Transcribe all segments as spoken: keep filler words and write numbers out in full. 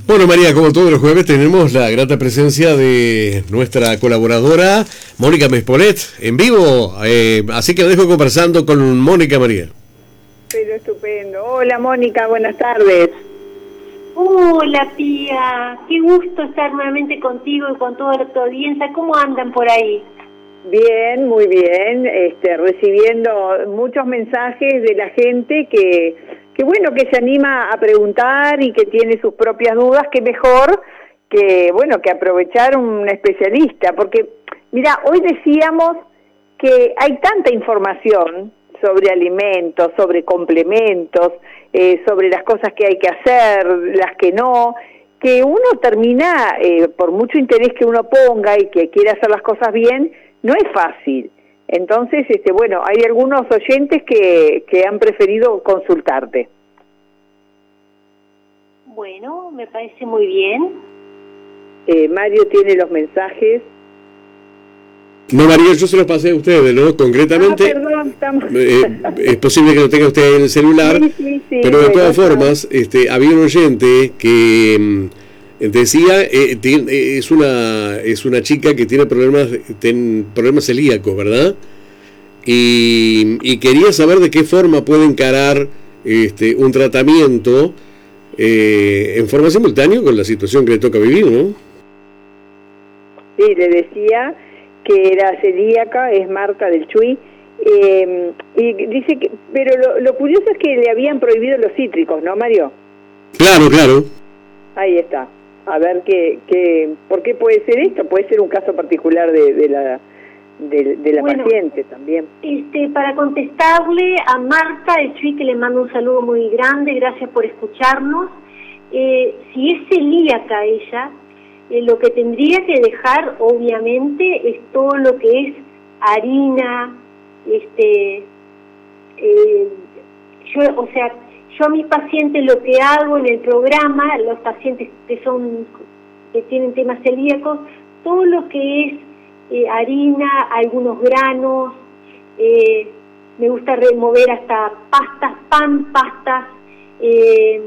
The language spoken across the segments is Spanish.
Bueno, María, como todos los jueves tenemos la grata presencia de nuestra colaboradora Mónica Mespolet en vivo, eh, así que la dejo conversando con Mónica, María. Pero estupendo. Hola Mónica, buenas tardes. Hola Pía, qué gusto estar nuevamente contigo y con toda tu audiencia. ¿Cómo andan por ahí? Bien, muy bien, este, recibiendo muchos mensajes de la gente que, que bueno, que se anima a preguntar y que tiene sus propias dudas, que mejor que, bueno, que aprovechar un especialista, porque, mira, hoy decíamos que hay tanta información sobre alimentos, sobre complementos, eh, sobre las cosas que hay que hacer, las que no, que uno termina, eh, por mucho interés que uno ponga y que quiera hacer las cosas bien, no es fácil. Entonces, este, bueno, hay algunos oyentes que, que han preferido consultarte. Bueno, me parece muy bien. Eh, Mario tiene los mensajes. No, María, yo se los pasé a ustedes, ¿no? Concretamente, ah, perdón, estamos... eh, es posible que lo tenga usted en el celular, sí, sí, sí, pero de bueno, todas formas, este, había un oyente que decía, eh, tiene, es una es una chica que tiene problemas ten, problemas celíacos, ¿verdad? Y, y quería saber de qué forma puede encarar este, un tratamiento eh, en forma simultánea con la situación que le toca vivir, ¿no? Sí, le decía que era celíaca, es Marta del Chuy, eh, y dice que, pero lo, lo curioso es que le habían prohibido los cítricos, ¿no, Mario? Claro, claro. Ahí está. A ver qué, qué, ¿por qué puede ser esto? Puede ser un caso particular de, de la de, de la bueno, paciente también. Este, para contestarle a Marta del Chuy, que le mando un saludo muy grande, gracias por escucharnos. Eh, si es celíaca ella, Eh, lo que tendría que dejar, obviamente, es todo lo que es harina, este, eh, yo, o sea, yo a mis pacientes lo que hago en el programa, los pacientes que son, que tienen temas celíacos, todo lo que es eh, harina, algunos granos, eh, me gusta remover hasta pastas, pan, pastas, eh,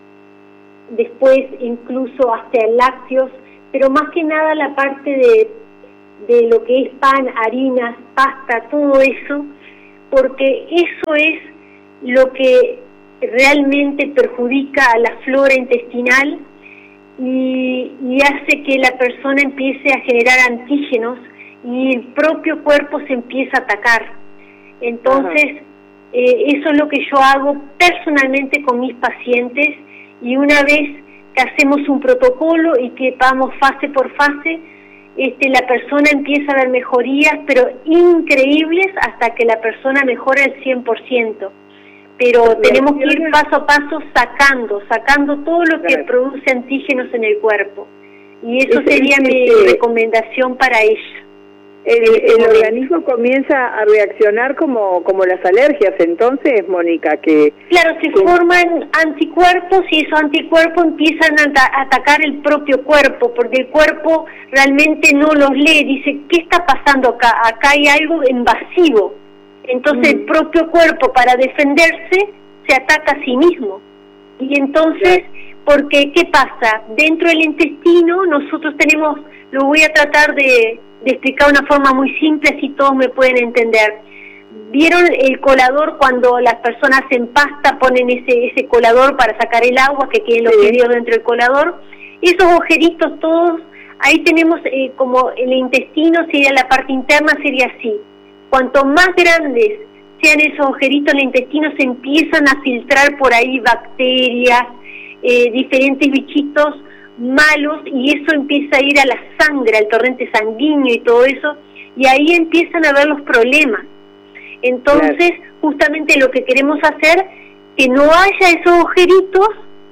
después incluso hasta lácteos, pero más que nada la parte de, de lo que es pan, harinas, pasta, todo eso, porque eso es lo que realmente perjudica a la flora intestinal y, y hace que la persona empiece a generar antígenos y el propio cuerpo se empieza a atacar. Entonces, eh, eso es lo que yo hago personalmente con mis pacientes, y una vez que hacemos un protocolo y que vamos fase por fase, este, la persona empieza a ver mejorías, pero increíbles, hasta que la persona mejora el cien por ciento. Pero tenemos que ir paso a paso sacando, sacando todo lo que produce antígenos en el cuerpo. Y eso sería mi recomendación para ella. El, el organismo comienza a reaccionar como como las alergias, entonces, Mónica, que... Claro, se que... forman anticuerpos y esos anticuerpos empiezan a, a atacar el propio cuerpo, porque el cuerpo realmente no los lee, dice, ¿qué está pasando acá? Acá hay algo invasivo. Entonces mm. el propio cuerpo, para defenderse, se ataca a sí mismo. Y entonces, porque, ¿qué pasa? Dentro del intestino nosotros tenemos, lo voy a tratar de... de explicar de una forma muy simple, así todos me pueden entender. ¿Vieron el colador cuando las personas en pasta ponen ese ese colador para sacar el agua, que queden los fideos dentro del colador? Esos agujeritos todos, ahí tenemos eh, como el intestino, sería la parte interna, sería así. Cuanto más grandes sean esos agujeritos en el intestino, se empiezan a filtrar por ahí bacterias, eh, diferentes bichitos malos, y eso empieza a ir a la sangre, al torrente sanguíneo y todo eso, y ahí empiezan a ver los problemas. Entonces, claro, justamente lo que queremos hacer, que no haya esos agujeritos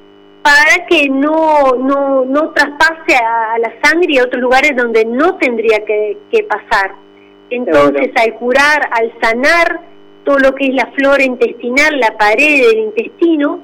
para que no no no traspase a, a la sangre y a otros lugares donde no tendría que, que pasar. Entonces, claro, al curar, al sanar todo lo que es la flora intestinal, la pared del intestino,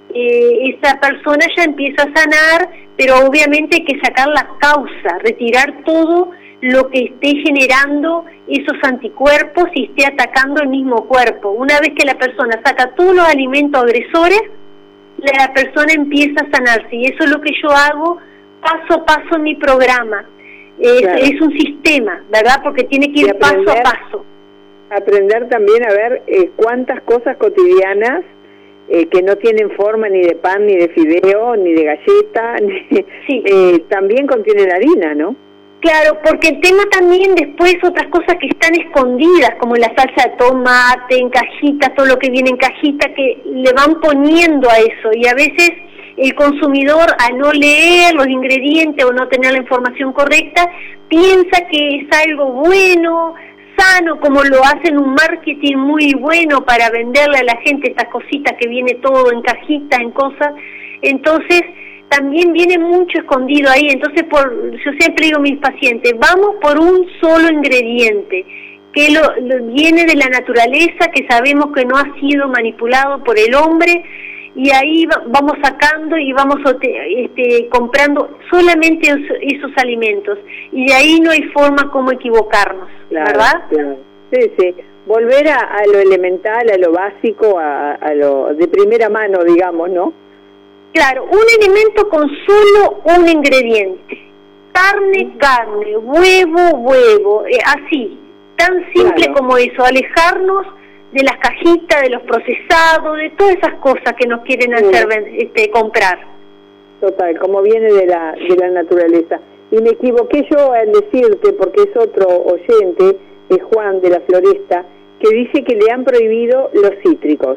eh, esa persona ya empieza a sanar, pero obviamente hay que sacar la causa, retirar todo lo que esté generando esos anticuerpos y esté atacando el mismo cuerpo. Una vez que la persona saca todos los alimentos agresores, la persona empieza a sanarse, y eso es lo que yo hago paso a paso en mi programa. Es, claro. es un sistema, ¿verdad? Porque tiene que ir aprender, paso a paso. Aprender también a ver eh, cuántas cosas cotidianas eh, que no tienen forma ni de pan, ni de fideo, ni de galleta, ni, sí. eh, también contienen harina, ¿no? Claro, porque tengo también después otras cosas que están escondidas, como la salsa de tomate, en cajitas, todo lo que viene en cajita, que le van poniendo a eso, y a veces el consumidor, al no leer los ingredientes o no tener la información correcta, piensa que es algo bueno, sano, como lo hacen un marketing muy bueno para venderle a la gente estas cositas que viene todo en cajitas, en cosas. Entonces también viene mucho escondido ahí. Entonces por yo siempre digo a mis pacientes, vamos por un solo ingrediente que lo, lo viene de la naturaleza, que sabemos que no ha sido manipulado por el hombre, y ahí va, vamos sacando y vamos este, comprando solamente esos, esos alimentos, y de ahí no hay forma como equivocarnos, claro, ¿verdad? Claro. Sí, sí, volver a, a lo elemental, a lo básico, a, a lo de primera mano, digamos, ¿no? Claro, un alimento con solo un ingrediente, carne, carne, huevo, huevo, eh, así, tan simple claro. como eso, alejarnos de las cajitas, de los procesados, de todas esas cosas que nos quieren hacer este, comprar. Total, como viene de la de la naturaleza. Y me equivoqué yo al decirte, porque es otro oyente, es Juan de la Floresta, que dice que le han prohibido los cítricos.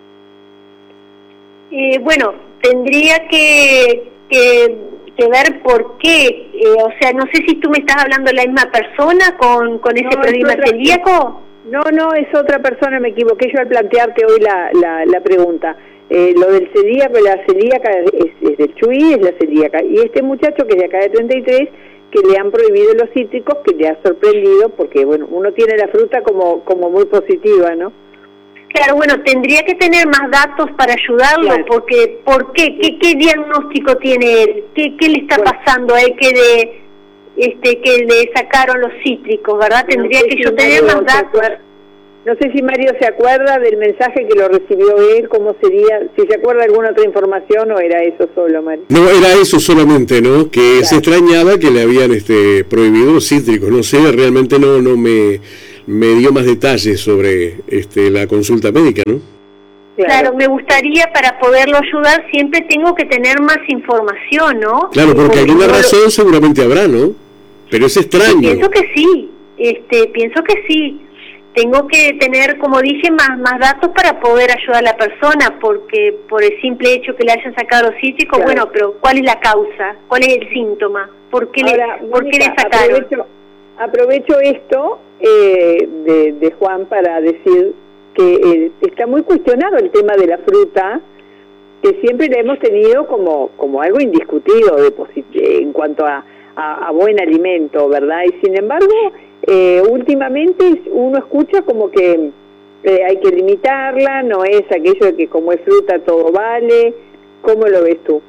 Eh, bueno, tendría que, que, que ver por qué. Eh, o sea, no sé si tú me estás hablando de la misma persona con, con ese no, problema celíaco. No, no, es otra persona, me equivoqué yo al plantearte hoy la, la, la pregunta. Eh, lo del celíaco, la celíaca es, es del Chuy, es la celíaca. Y este muchacho que es de acá de treinta y tres, que le han prohibido los cítricos, que le ha sorprendido, porque bueno, uno tiene la fruta como, como muy positiva, ¿no? Claro, bueno, tendría que tener más datos para ayudarlo, claro. porque ¿por qué? ¿Qué, qué diagnóstico tiene él? ¿Qué, qué le está bueno. pasando a él que de... Este, que le sacaron los cítricos, ¿verdad? Tendría no que si yo tener más datos. No sé si Mario se acuerda del mensaje que lo recibió él, cómo sería, si se acuerda alguna otra información o era eso solo, Mario. No, era eso solamente, ¿no? Que claro. se extrañaba que le habían este, prohibido los cítricos. No sé, realmente no no me, me dio más detalles sobre este, la consulta médica, ¿no? Claro. claro, me gustaría, para poderlo ayudar, siempre tengo que tener más información, ¿no? Claro, porque, porque alguna razón lo... seguramente habrá, ¿no? Pero es extraño. Pienso que sí, este, pienso que sí. Tengo que tener, como dije, más más datos para poder ayudar a la persona, porque por el simple hecho que le hayan sacado los cítricos, claro. bueno, pero ¿cuál es la causa? ¿Cuál es el síntoma? ¿Por qué, Ahora, le, ¿por Mónica, qué le sacaron? Aprovecho, aprovecho esto eh, de, de Juan para decir que eh, está muy cuestionado el tema de la fruta, que siempre la hemos tenido como, como algo indiscutido de en cuanto a, a, a buen alimento, ¿verdad? Y sin embargo, eh, últimamente uno escucha como que eh, hay que limitarla, no es aquello de que como es fruta todo vale. ¿Cómo lo ves tú?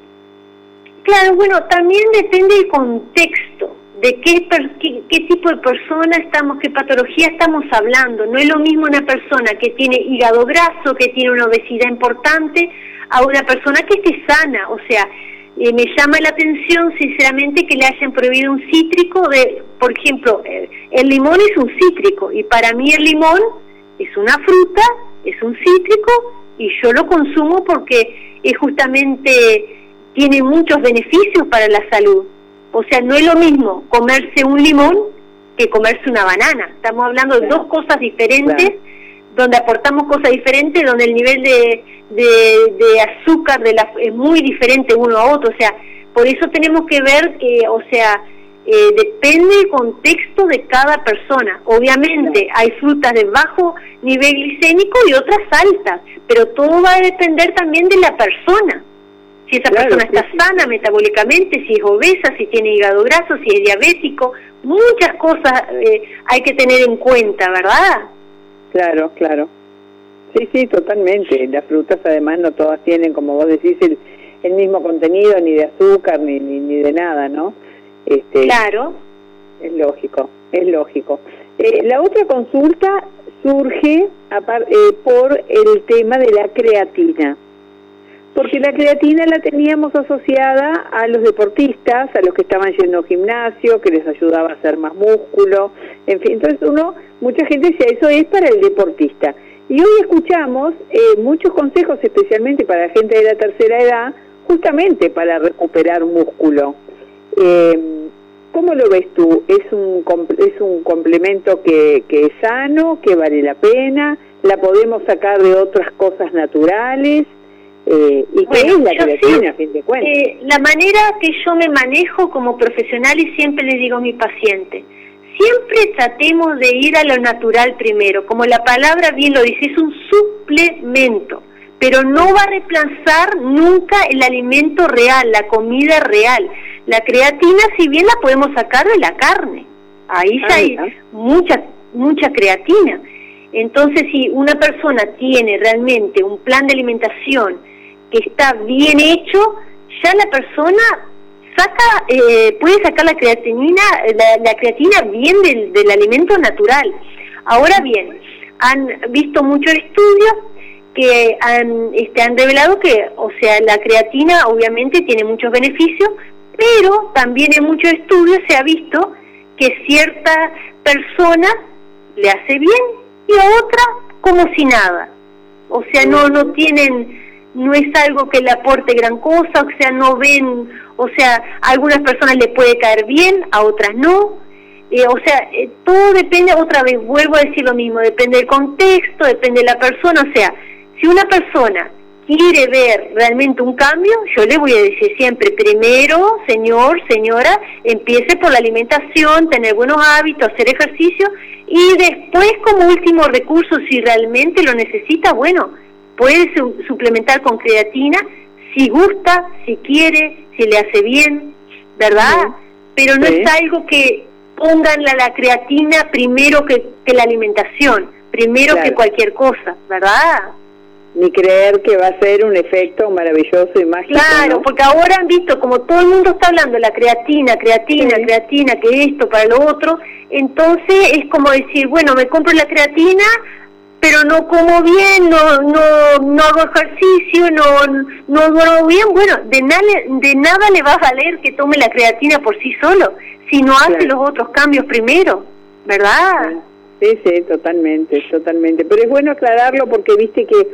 Claro, bueno, también depende del contexto, de qué, qué, qué tipo de persona estamos, qué patología estamos hablando. No es lo mismo una persona que tiene hígado graso, que tiene una obesidad importante, a una persona que esté sana. O sea, eh, me llama la atención sinceramente que le hayan prohibido un cítrico. De, por ejemplo, eh, el limón es un cítrico, y para mí el limón es una fruta, es un cítrico, y yo lo consumo porque es justamente tiene muchos beneficios para la salud. O sea, no es lo mismo comerse un limón que comerse una banana. Estamos hablando de claro. dos cosas diferentes, claro. donde aportamos cosas diferentes, donde el nivel de, de, de azúcar de la, es muy diferente uno a otro. O sea, por eso tenemos que ver que, o sea, eh, depende del contexto de cada persona. Obviamente claro. hay frutas de bajo nivel glicémico y otras altas, pero todo va a depender también de la persona. Si esa claro, persona está sí, sana sí. metabólicamente, si es obesa, si tiene hígado graso, si es diabético, muchas cosas eh, hay que tener en cuenta, ¿verdad? Claro, claro. Sí, sí, totalmente. Las frutas además no todas tienen, como vos decís, el, el mismo contenido, ni de azúcar, ni, ni, ni de nada, ¿no? Este, claro. Es lógico, es lógico. Eh, la otra consulta surge a par, eh, por el tema de la creatina. porque la creatina la teníamos asociada a los deportistas, a los que estaban yendo al gimnasio, que les ayudaba a hacer más músculo, en fin, entonces uno, mucha gente decía, eso es para el deportista. Y hoy escuchamos eh, muchos consejos, especialmente para la gente de la tercera edad, justamente para recuperar músculo. Eh, ¿Cómo lo ves tú? ¿Es un, es un complemento que, que es sano, que vale la pena? ¿La podemos sacar de otras cosas naturales? Eh, ¿Y bueno, qué es la creatina, sí, a fin de cuentas? Eh, la manera que yo me manejo como profesional, y siempre le digo a mi paciente, siempre tratemos de ir a lo natural primero, como la palabra bien lo dice, es un suplemento, pero no va a reemplazar nunca el alimento real, la comida real. La creatina, si bien la podemos sacar de la carne, ahí ya hay mucha, mucha creatina. Entonces, si una persona tiene realmente un plan de alimentación que está bien hecho, ya la persona saca, eh, puede sacar la creatinina, la, la creatina bien del, del alimento natural. Ahora bien, han visto muchos estudios que han, este, han revelado que, o sea, la creatina obviamente tiene muchos beneficios, pero también en muchos estudios se ha visto que cierta persona le hace bien y a otra como si nada. O sea, no no tienen, no es algo que le aporte gran cosa, o sea, no ven, o sea, a algunas personas le puede caer bien, a otras no. Eh, o sea, eh, todo depende, otra vez vuelvo a decir lo mismo, depende del contexto, depende de la persona. O sea, si una persona quiere ver realmente un cambio, yo le voy a decir siempre, primero, señor, señora, empiece por la alimentación, tener buenos hábitos, hacer ejercicio, y después, como último recurso, si realmente lo necesita, bueno, puede su suplementar con creatina, si gusta, si quiere, si le hace bien, ¿verdad? Sí. Pero no sí. es algo que pongan la, la creatina primero que, que la alimentación, primero claro. que cualquier cosa, ¿verdad? Ni creer que va a ser un efecto maravilloso y mágico. Claro, ¿no? Porque ahora han visto, como todo el mundo está hablando de la creatina, creatina, sí. creatina, que esto, para lo otro, entonces es como decir, bueno, me compro la creatina, pero no como bien, no no no hago ejercicio, no no duermo bien. Bueno, de nada, de nada le va a valer que tome la creatina por sí solo, si no hace claro. los otros cambios primero, ¿verdad? Sí. Sí, sí, totalmente, totalmente. Pero es bueno aclararlo porque viste que